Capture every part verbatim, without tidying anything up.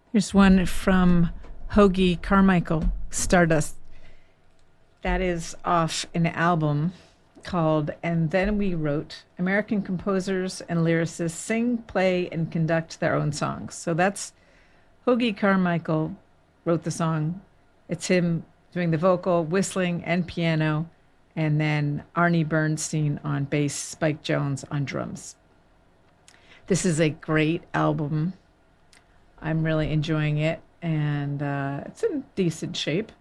Here's one from Hoagy Carmichael, Stardust. That is off an album called And Then We Wrote. American composers and lyricists sing, play, and conduct their own songs. So that's Hoagy Carmichael wrote the song. It's him doing the vocal, whistling, and piano, and then Arnie Bernstein on bass, Spike Jones on drums. This is a great album. I'm really enjoying it, and uh, it's in decent shape.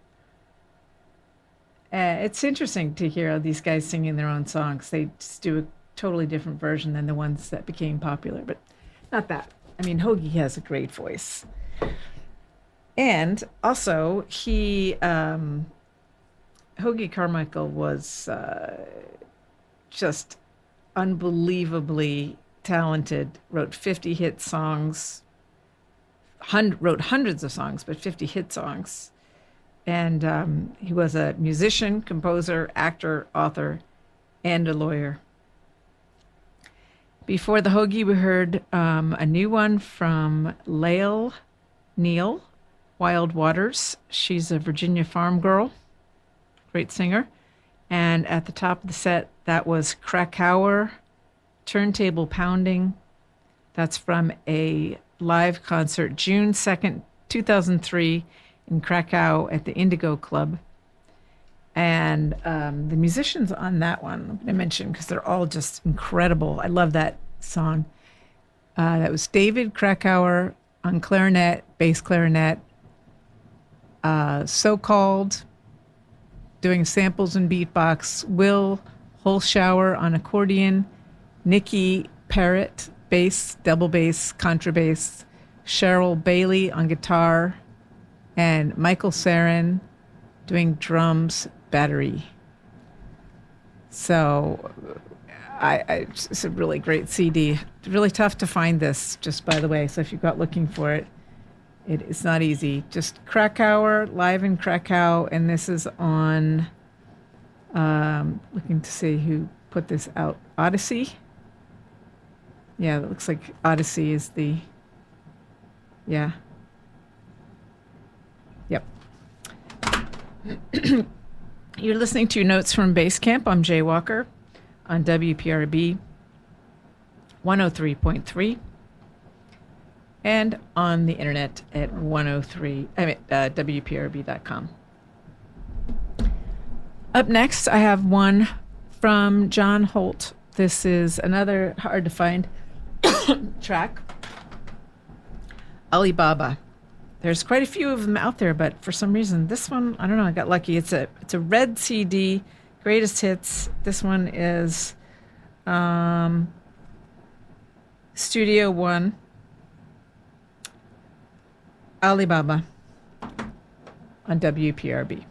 Uh, it's interesting to hear these guys singing their own songs. They just do a totally different version than the ones that became popular, but not that. I mean, Hoagy has a great voice. And also, he, um, Hoagy Carmichael was uh, just unbelievably talented, wrote fifty hit songs, hun- wrote hundreds of songs, but fifty hit songs. And um, he was a musician, composer, actor, author, and a lawyer. Before the Hoagy, we heard um, a new one from Lael Neal, Wild Waters. She's a Virginia farm girl, great singer. And at the top of the set, that was Krakauer, Turntable Pounding. That's from a live concert, June second, two thousand three, in Krakow at the Indigo Club. And um, the musicians on that one, I'm going to mention because they're all just incredible. I love that song. Uh, that was David Krakauer on clarinet, bass clarinet, uh, So-Called, doing samples and beatbox, Will Holshower on accordion, Nikki Parrott, bass, double bass, contrabass, Cheryl Bailey on guitar, and Michael Sarin doing drums, battery. So I, I it's a really great C D. It's really tough to find this, just by the way. So if you've got looking for it, it it's not easy. Just Krakauer, live in Krakow, and this is on, um, looking to see who put this out, Odyssey. Yeah, it looks like Odyssey is the, yeah. Yep. You're listening to Notes from Basecamp. I'm Jay Walker on W P R B one oh three point three and on the internet at one oh three, I mean, uh, W P R B dot com. Up next, I have one from John Holt. This is another hard to find track, Alibaba. There's quite a few of them out there, but for some reason, this one, I don't know, I got lucky. It's a it's a red C D, greatest hits. This one is um, Studio One, Alibaba on W P R B.